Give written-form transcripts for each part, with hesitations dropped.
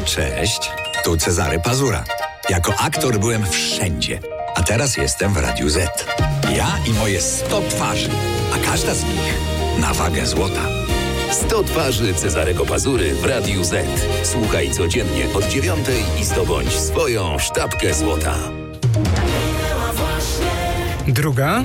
Cześć, tu Cezary Pazura. Jako aktor byłem wszędzie, a teraz jestem w Radiu Z. Ja i moje 100 twarzy, a każda z nich na wagę złota. 100 twarzy Cezarego Pazury w Radiu Z. Słuchaj codziennie od 9:00 i zdobądź swoją sztabkę złota. Druga.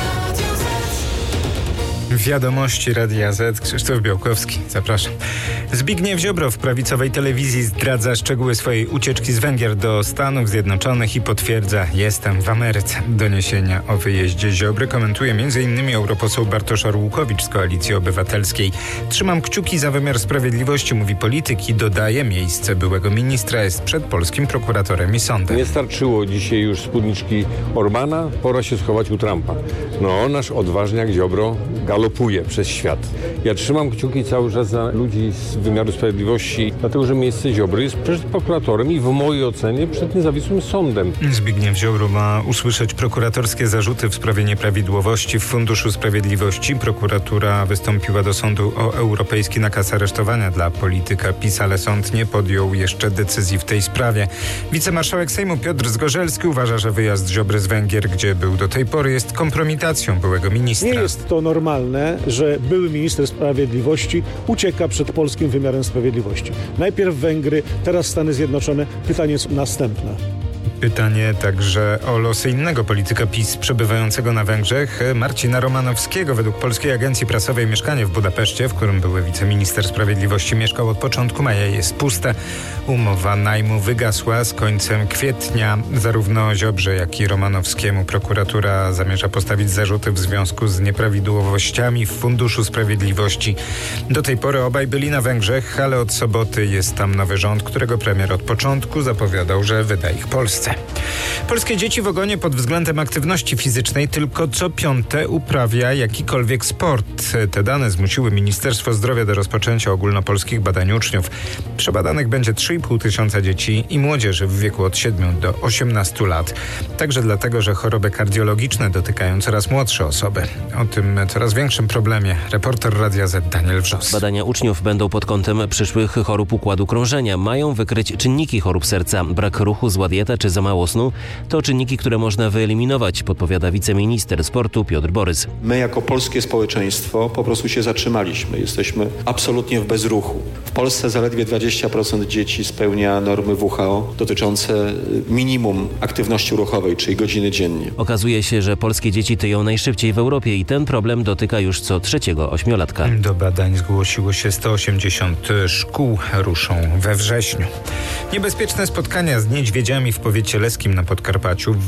Wiadomości Radia Z. Krzysztof Białkowski. Zapraszam. Zbigniew Ziobro w prawicowej telewizji zdradza szczegóły swojej ucieczki z Węgier do Stanów Zjednoczonych i potwierdza: jestem w Ameryce. Doniesienia o wyjeździe Ziobry komentuje m.in. europoseł Bartosz Arłukowicz z Koalicji Obywatelskiej. Trzymam kciuki za wymiar sprawiedliwości, mówi polityk i dodaje: miejsce byłego ministra jest przed polskim prokuratorem i sądem. Nie starczyło dzisiaj już spódniczki Orbana, pora się schować u Trumpa. No, nasz odważniak Ziobro galopuje przez świat. Ja trzymam kciuki cały czas za ludzi z wymiaru sprawiedliwości, dlatego że miejsce Ziobry jest przed prokuratorem i w mojej ocenie przed niezawisłym sądem. Zbigniew Ziobro ma usłyszeć prokuratorskie zarzuty w sprawie nieprawidłowości w Funduszu Sprawiedliwości. Prokuratura wystąpiła do sądu o europejski nakaz aresztowania dla polityka PiS, ale sąd nie podjął jeszcze decyzji w tej sprawie. Wicemarszałek Sejmu Piotr Zgorzelski uważa, że wyjazd Ziobry z Węgier, gdzie był do tej pory, jest kompromitacją byłego ministra. Nie jest to normalne, że były minister sprawiedliwości ucieka przed polskim wymiarem sprawiedliwości. Najpierw Węgry, teraz Stany Zjednoczone. Pytanie jest następne. Pytanie także o losy innego polityka PiS przebywającego na Węgrzech, Marcina Romanowskiego. Według Polskiej Agencji Prasowej mieszkanie w Budapeszcie, w którym były wiceminister sprawiedliwości, mieszkał od początku maja, jest puste. Umowa najmu wygasła z końcem kwietnia. Zarówno Ziobrze, jak i Romanowskiemu prokuratura zamierza postawić zarzuty w związku z nieprawidłowościami w Funduszu Sprawiedliwości. Do tej pory obaj byli na Węgrzech, ale od soboty jest tam nowy rząd, którego premier od początku zapowiadał, że wyda ich Polsce. Polskie dzieci w ogonie pod względem aktywności fizycznej tylko co piąte uprawia jakikolwiek sport. Te dane zmusiły Ministerstwo Zdrowia do rozpoczęcia ogólnopolskich badań uczniów. Przebadanych będzie 3,5 tysiąca dzieci i młodzieży w wieku od 7 do 18 lat. Także dlatego, że choroby kardiologiczne dotykają coraz młodsze osoby. O tym coraz większym problemie reporter Radia Z Daniel Wrzos. Badania uczniów będą pod kątem przyszłych chorób układu krążenia. Mają wykryć czynniki chorób serca, brak ruchu, zła dieta czy za mało snu. To czynniki, które można wyeliminować, podpowiada wiceminister sportu Piotr Borys. My jako polskie społeczeństwo po prostu się zatrzymaliśmy. Jesteśmy absolutnie w bezruchu. W Polsce zaledwie 20% dzieci spełnia normy WHO dotyczące minimum aktywności ruchowej, czyli godziny dziennie. Okazuje się, że polskie dzieci tyją najszybciej w Europie i ten problem dotyka już co trzeciego ośmiolatka. Do badań zgłosiło się 180 szkół, ruszą we wrześniu. Niebezpieczne spotkania z niedźwiedziami w powiecie leskim na Podkarpaciu.